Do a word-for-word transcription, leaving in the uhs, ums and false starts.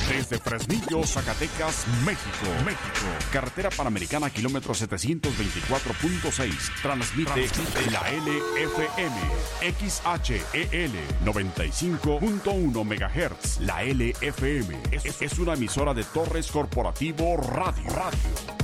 Desde Fresnillo, Zacatecas, México. México. Carretera Panamericana, kilómetro setecientos veinticuatro punto seis. Transmite, Transmite la L F M. X H E L noventa y cinco punto uno megahertz. La L F M es, es una emisora de Torres Corporativo Radio. Radio.